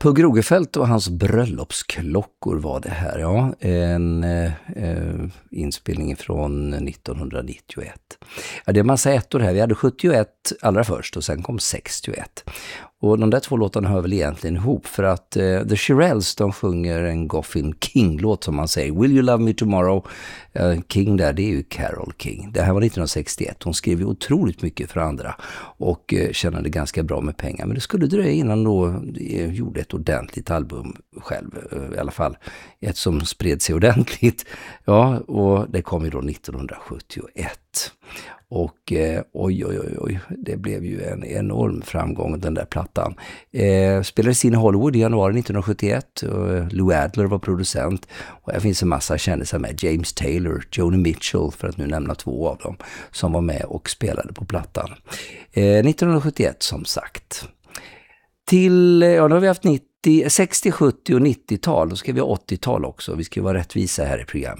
Pugh Rogefeldt och hans bröllopsklockor var det här, ja. En inspelning från 1991. Ja, det är massa ettor här. Vi hade 71 allra först och sen kom 61. Och de där två låtarna hör väl egentligen ihop för att The Shirelles, de sjunger en Goffin King-låt som man säger. Will You Love Me Tomorrow? King där, det är ju Carole King. Det här var 1961. Hon skrev ju otroligt mycket för andra och tjänade ganska bra med pengar. Men det skulle dröja innan då gjorde ett ordentligt album själv. I alla fall ett som spred sig ordentligt. Ja, och det kom ju då 1971. Och oj, det blev ju en enorm framgång den där plattan. Spelades in i Hollywood i januari 1971. Lou Adler var producent. Och här finns en massa kändisar med. James Taylor, Joni Mitchell, för att nu nämna två av dem, som var med och spelade på plattan. 1971 som sagt. Då har vi haft 60, 70 och 90-tal. Då ska vi ha 80-tal också. Vi ska vara rättvisa här i programmet.